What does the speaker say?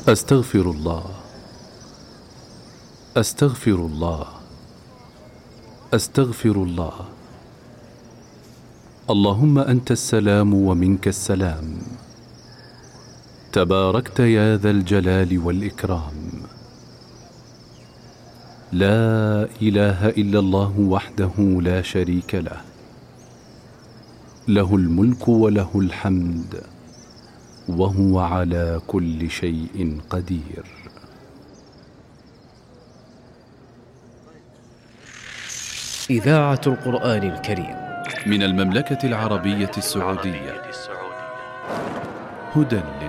أستغفر الله، أستغفر الله، أستغفر الله. اللهم أنت السلام ومنك السلام، تباركت يا ذا الجلال والإكرام. لا إله إلا الله وحده لا شريك له، له الملك وله الحمد وهو على كل شيء قدير. إذاعة القرآن الكريم من المملكة العربية السعودية، هدى